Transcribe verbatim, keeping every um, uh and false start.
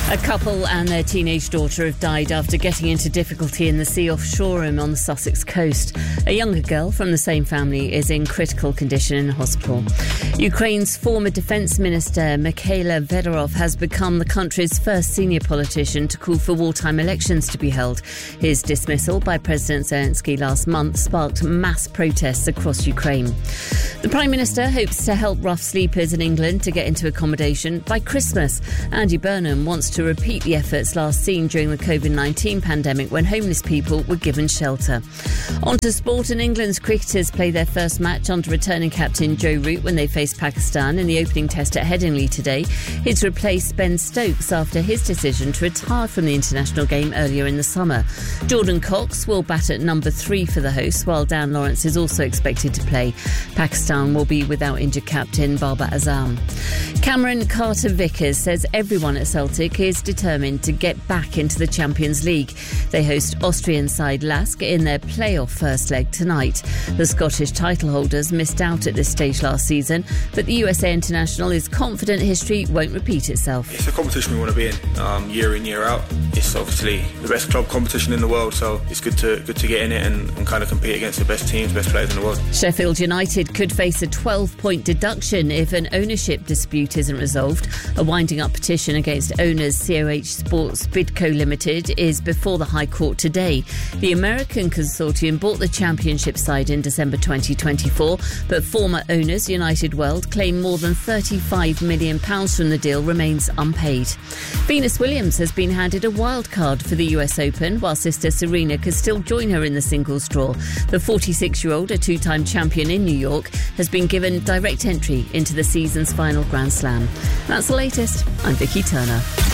A couple and their teenage daughter have died after getting into difficulty in the sea off Shoreham on the Sussex coast. A younger girl from the same family is in critical condition in hospital. Ukraine's former defence minister Mikhailo Fedorov has become the country's first senior politician to call for wartime elections to be held. His dismissal by President Zelensky last month sparked mass protests across Ukraine. The Prime Minister hopes to help rough sleepers in England to get into accommodation by Christmas. Andy Burnham wants to repeat the efforts last seen during the covid nineteen pandemic when homeless people were given shelter. On to sport, and England's cricketers play their first match under returning captain Joe Root when they face Pakistan in the opening test at Headingley today. He's replaced Ben Stokes after his decision to retire from the international game earlier in the summer. Jordan Cox will bat at number three for the hosts, while Dan Lawrence is also expected to play. Pakistan will be without injured captain Babar Azam. Cameron Carter-Vickers says everyone at Celtic is determined to get back into the Champions League. They host Austrian side Lask in their playoff first leg tonight. The Scottish title holders missed out at this stage last season, but the U S A international is confident history won't repeat itself. It's a competition we want to be in, um, year in, year out. It's obviously the best club competition in the world, so it's good to good to get in it and, and kind of compete against the best teams, best players in the world. Sheffield United could face a twelve-point deduction if an ownership dispute isn't resolved. A winding-up petition against owners C O H Sports Bidco Limited is before the High Court today. The American consortium bought the championship side in December twenty twenty-four, but former owners United World claim more than thirty-five million pounds from the deal remains unpaid. Venus Williams has been handed a wild card for the U S Open, while sister Serena could still join her in the singles draw. The forty-six-year-old, a two-time champion in New York, has been given direct entry into the season's final Grand Slam. That's the latest. I'm Vicky Turner.